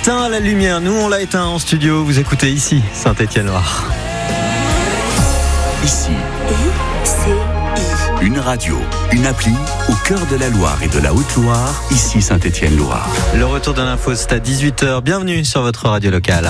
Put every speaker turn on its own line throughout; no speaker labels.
éteint la lumière. Nous, on l'a éteint en studio. Vous écoutez ici Saint-Étienne-Loire.
Ici, une radio, une appli au cœur de la Loire et de la Haute-Loire. Ici Saint-Étienne-Loire.
Le retour de l'info, c'est à 18h. Bienvenue sur votre radio locale.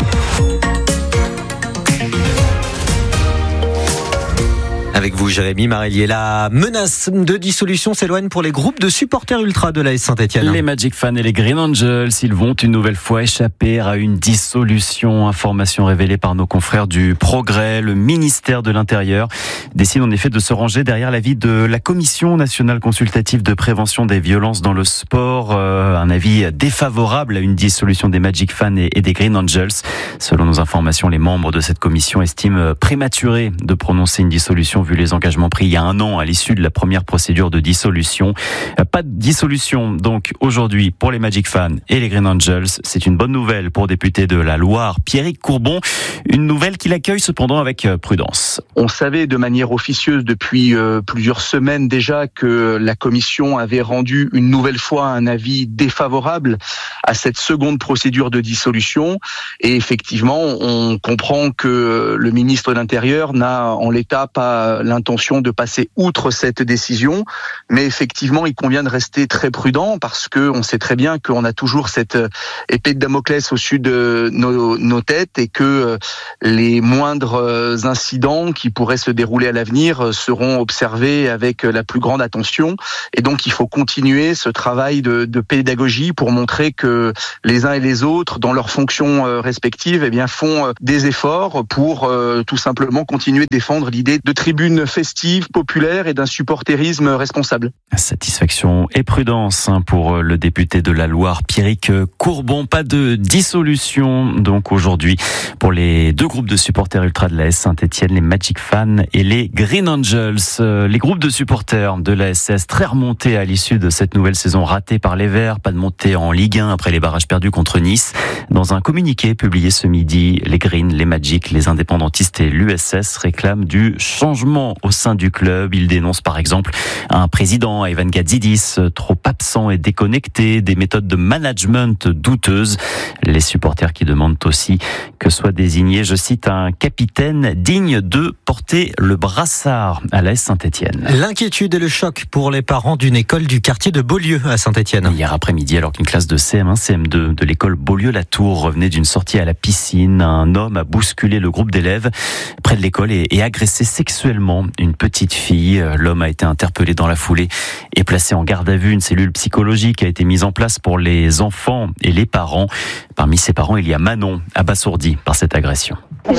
Avec vous, Jérémy Marélier, la menace de dissolution s'éloigne pour les groupes de supporters ultra de l'AS Saint-Étienne.
Les Magic Fans et les Green Angels, ils vont une nouvelle fois échapper à une dissolution. Information révélée par nos confrères du Progrès. Le ministère de l'Intérieur décide en effet de se ranger derrière l'avis de la Commission nationale consultative de prévention des violences dans le sport. Un avis défavorable à une dissolution des Magic Fans et des Green Angels. Selon nos informations, les membres de cette commission estiment prématuré de prononcer une dissolution vu les engagements pris il y a un an à l'issue de la première procédure de dissolution. Pas de dissolution donc aujourd'hui pour les Magic Fans et les Green Angels. C'est une bonne nouvelle pour le député de la Loire, Pierrick Courbon. Une nouvelle qu'il accueille cependant avec prudence.
On savait de manière officieuse depuis plusieurs semaines déjà que la commission avait rendu une nouvelle fois un avis défavorable à cette seconde procédure de dissolution. Et effectivement, on comprend que le ministre de l'Intérieur n'a en l'état pas l'intention de passer outre cette décision, mais effectivement, il convient de rester très prudent parce que on sait très bien qu'on a toujours cette épée de Damoclès au-dessus de nos têtes et que les moindres incidents qui pourraient se dérouler à l'avenir seront observés avec la plus grande attention. Et donc, il faut continuer ce travail de pédagogie pour montrer que les uns et les autres, dans leurs fonctions respectives, font des efforts pour tout simplement continuer de défendre l'idée de tribune festive, populaire et d'un supporterisme responsable.
Satisfaction et prudence pour le député de la Loire, Pierrick Courbon. Pas de dissolution donc aujourd'hui pour les deux groupes de supporters ultra de l'AS Saint-Étienne, les Magic Fans et les Green Angels. Les groupes de supporters de l'ASS très remontés à l'issue de cette nouvelle saison ratée par les Verts. Pas de montée en Ligue 1 après les barrages perdus contre Nice. Dans un communiqué publié ce midi, les Green, les Magic, les indépendantistes et l'USS réclament du changement au sein du club. Ils dénoncent par exemple un président, Ivan Gazidis, trop absent et déconnecté, des méthodes de management douteuses. Les supporters qui demandent aussi que soit désigné, je cite, un capitaine digne de porter le brassard à l'AS Saint-Étienne.
L'inquiétude et le choc pour les parents d'une école du quartier de Beaulieu à Saint-Étienne.
Hier après-midi, alors qu'une classe de CM1, CM2 de l'école Beaulieu-la-Tour revenait d'une sortie à la piscine, un homme a bousculé le groupe d'élèves près de l'école et agressé sexuellement une petite fille. L'homme a été interpellé dans la foulée et placé en garde à vue. Une cellule psychologique a été mise en place pour les enfants et les parents. Parmi ces parents, il y a Manon, abasourdie par cette agression.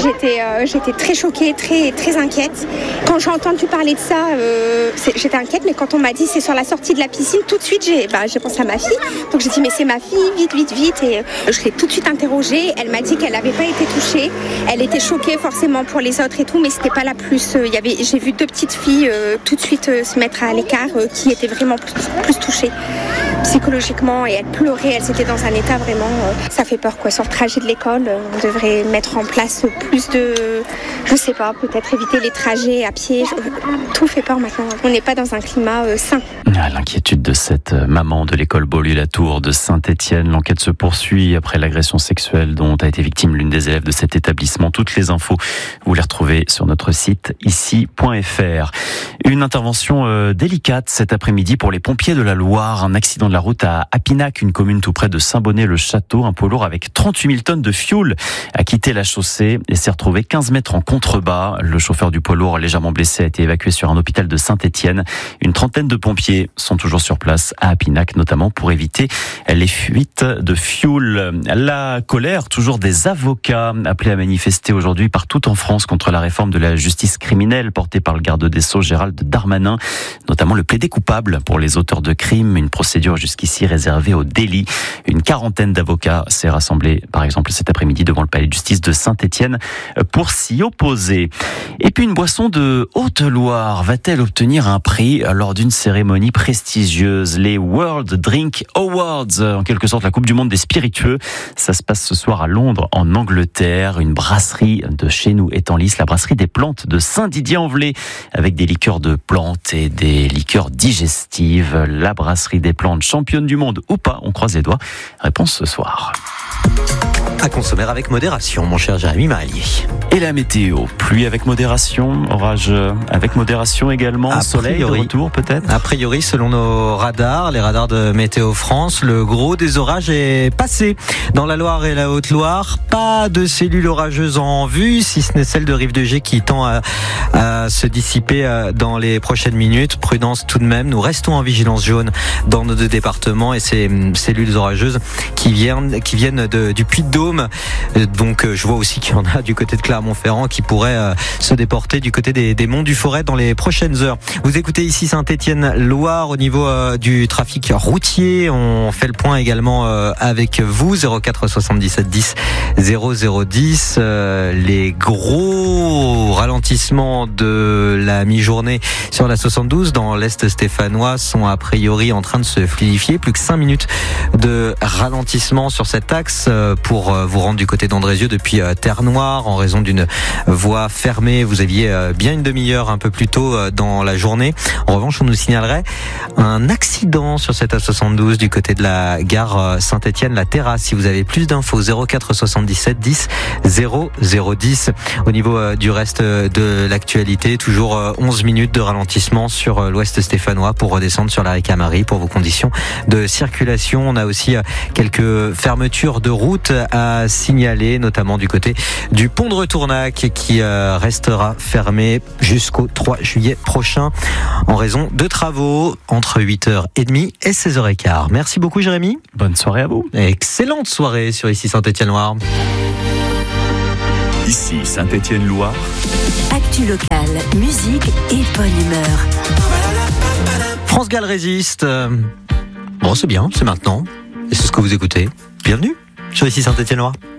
J'étais très choquée, très inquiète. Quand j'ai entendu parler de ça, j'étais inquiète, mais quand on m'a dit c'est sur la sortie de la piscine, tout de suite j'ai pensé à ma fille. Donc j'ai dit mais c'est ma fille, vite. Et je l'ai tout de suite interrogée. Elle m'a dit qu'elle n'avait pas été touchée. Elle était choquée forcément pour les autres et tout, mais c'était pas la plus. J'ai vu deux petites filles tout de suite se mettre à l'écart qui étaient vraiment plus touchées psychologiquement et elles pleuraient. Elles étaient dans un état vraiment. Ça fait peur quoi. Sur le trajet de l'école, on devrait mettre en place plus de, je sais pas, peut-être éviter les trajets à pied. Tout fait peur maintenant. On n'est pas dans un climat sain.
L'inquiétude de cette maman de l'école Beaulieu-la-Tour de Saint-Étienne. L'enquête se poursuit après l'agression sexuelle dont a été victime l'une des élèves de cet établissement. Toutes les infos, vous les retrouvez sur notre site ici.fr. Une intervention délicate cet après-midi pour les pompiers de la Loire. Un accident de la route à Apinac, une commune tout près de Saint-Bonnet-le-Château. Un poids lourd avec 38 000 tonnes de fioul a quitté la chaussée et s'est retrouvé 15 mètres en contrebas. Le chauffeur du poids lourd légèrement blessé a été évacué sur un hôpital de Saint-Étienne. Une trentaine de pompiers sont toujours sur place à Apinac, notamment pour éviter les fuites de fioul. La colère toujours des avocats appelés à manifester aujourd'hui partout en France contre la réforme de la justice criminelle portée par le garde des Sceaux Gérald Darmanin, notamment le plaider coupable pour les auteurs de crimes, une procédure jusqu'ici réservée aux délits. Une quarantaine d'avocats s'est rassemblée par exemple cet après-midi devant le palais de justice de Saint-Étienne pour s'y opposer. Et puis une boisson de Haute-Loire va-t-elle obtenir un prix lors d'une cérémonie prestigieuse, les World Drink Awards, en quelque sorte la Coupe du Monde des spiritueux. Ça se passe ce soir à Londres, en Angleterre. Une brasserie de chez nous est en lice, la brasserie des plantes de Saint-Didier-en-Velay, avec des liqueurs de plantes et des liqueurs digestives. La brasserie des plantes, championne du monde ou pas, on croise les doigts. Réponse ce soir.
À consommer avec modération, mon cher Jérémy Marélier.
Et la météo, pluie avec modération, orage avec modération également, soleil de retour peut-être.
A priori, selon nos radars, les radars de Météo France, le gros des orages est passé dans la Loire et la Haute-Loire. Pas de cellules orageuses en vue, si ce n'est celle de Rive-de-Gier qui tend à se dissiper dans les prochaines minutes. Prudence tout de même, nous restons en vigilance jaune dans nos deux départements et ces cellules orageuses qui viennent du Puy-de-Dôme. Donc je vois aussi qu'il y en a du côté de Clermont-Ferrand qui pourraient se déporter du côté des Monts du Forêt dans les prochaines heures. Vous écoutez ici Saint-Étienne-Loire au niveau du trafic routier. On fait le point également avec vous, 04 77 10 0010. Les gros ralentissements de la mi-journée sur la 72 dans l'Est stéphanois sont a priori en train de se fluidifier. Plus que 5 minutes de ralentissement sur cet axe pour vous rendre du côté d'Andrézieux depuis Terre-Noire en raison d'une voie fermée. Vous aviez bien une demi-heure un peu plus tôt dans la journée. En revanche, on nous signalerait un accident sur cette A72 du côté de la gare Saint-Étienne, la Terrasse. Si vous avez plus d'infos, 04 77 10 0010. Au niveau du reste de l'actualité, toujours 11 minutes de ralentissement sur l'ouest stéphanois pour redescendre sur la Ricamarie pour vos conditions de circulation. On a aussi quelques fermetures de route à signaler, notamment du côté du pont de Retournac qui restera fermé jusqu'au 3 juillet prochain en raison de travaux entre 8h30 et 16h15. Merci beaucoup Jérémy.
Bonne soirée à vous.
Excellente soirée sur ici Saint-Étienne-Loire.
Ici Saint-Étienne-Loire.
Actu locale, musique et bonne humeur.
France Gall résiste. Bon, c'est bien, c'est maintenant. Et c'est ce que vous écoutez. Bienvenue sur ici Saint-Étienne-Loire.